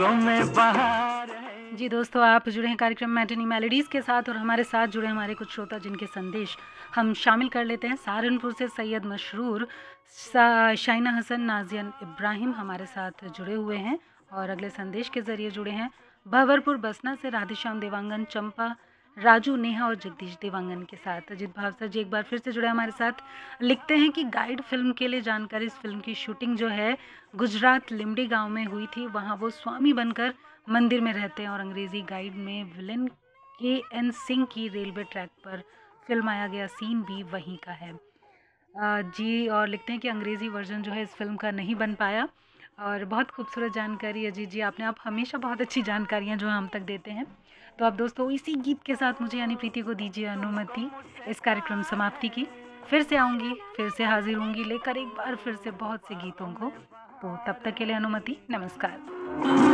जी दोस्तों, आप जुड़े हैं कार्यक्रम मैटिनी मेलोडीज़ के साथ और हमारे साथ जुड़े हमारे कुछ श्रोता जिनके संदेश हम शामिल कर लेते हैं। सहारनपुर से सैयद मशरूर, शाइना हसन, नाजियन इब्राहिम हमारे साथ जुड़े हुए हैं और अगले संदेश के ज़रिए जुड़े हैं। भंवरपुर बसना से राधेश्याम देवांगन, चंपा, राजू, नेहा और जगदीश देवांगन के साथ। अजित भावसर जी एक बार फिर से जुड़े हमारे साथ, लिखते हैं कि गाइड फिल्म के लिए जानकारी। इस फिल्म की शूटिंग जो है गुजरात लिमडी गांव में हुई थी। वहां वो स्वामी बनकर मंदिर में रहते हैं और अंग्रेज़ी गाइड में विलेन के.एन. सिंह की रेलवे ट्रैक पर फिल्माया गया सीन भी वहीं का है। जी, और लिखते हैं कि अंग्रेज़ी वर्जन जो है इस फिल्म का नहीं बन पाया। और बहुत खूबसूरत जानकारी अजीत जी, आपने आप हमेशा बहुत अच्छी जानकारियाँ जो हम तक देते हैं। तो अब दोस्तों, इसी गीत के साथ मुझे यानी प्रीति को दीजिए अनुमति इस कार्यक्रम समाप्ति की। फिर से आऊँगी, फिर से हाजिर होंगी लेकर एक बार फिर से बहुत से गीतों को। तो तब तक के लिए अनुमति, नमस्कार।